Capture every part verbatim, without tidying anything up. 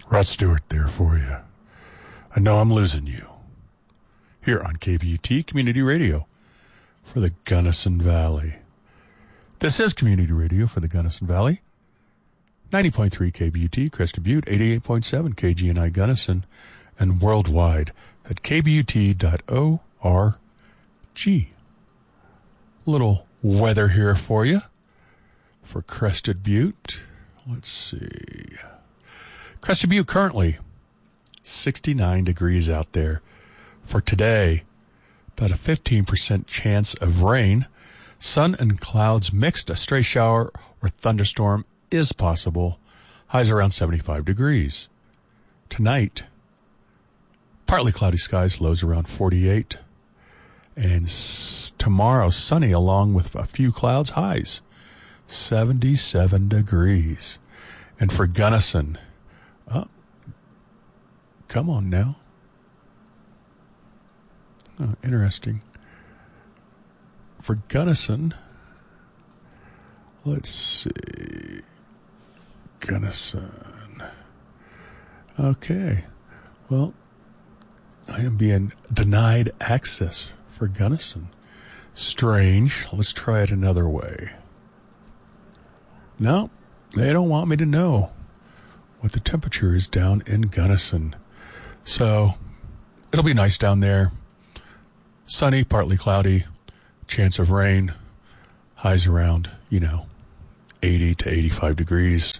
Rod Stewart there for you. I know I'm losing you. Here on K B U T Community Radio for the Gunnison Valley. This is Community Radio for the Gunnison Valley. ninety point three K B U T, Crested Butte, eighty-eight point seven K G N I Gunnison, and worldwide at k b u t dot org. Little weather here for you for Crested Butte. Let's see. Crested Butte currently sixty-nine degrees out there. For today, about a fifteen percent chance of rain. Sun and clouds mixed. A stray shower or thunderstorm is possible. Highs around seventy-five degrees. Tonight, partly cloudy skies, lows around forty-eight. And s- tomorrow, sunny along with a few clouds, highs seventy-seven degrees. And for Gunnison, oh, come on now. Oh, interesting. For Gunnison, let's see. Gunnison. Okay. Well, I am being denied access for Gunnison. Strange. Let's try it another way. No, they don't want me to know what the temperature is down in Gunnison. So, it'll be nice down there. Sunny, partly cloudy, chance of rain, highs around, you know, eighty to eighty-five degrees.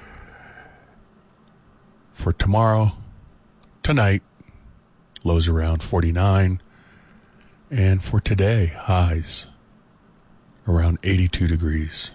For tomorrow, tonight, lows around forty-nine. And for today, highs around eighty-two degrees.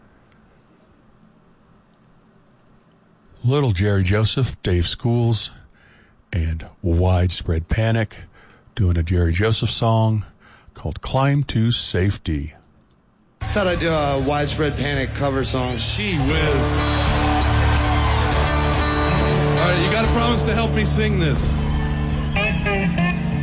Little Jerry Joseph, Dave Schools, and Widespread Panic doing a Jerry Joseph song called Climb to Safety. Thought I'd do a Widespread Panic cover song. Gee whiz. All right, you got to promise to help me sing this.